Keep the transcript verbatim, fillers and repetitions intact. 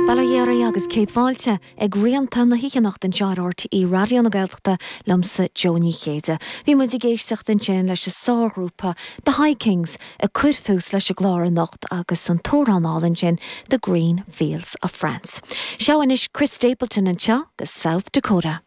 Bailgéirí agus Kate Fáilte ag riamta na hiiceannacht den teáirt í radio na Gaeltachta lomsa Joni Chéide. Bhí muid i géisteach den sin leis a sárúpa The Hikings a cuirthús leis a glár nacht agus an tóranálinn sin The Green Fields of France. Seoan is Chris Stapleton an seo gus South Dakota.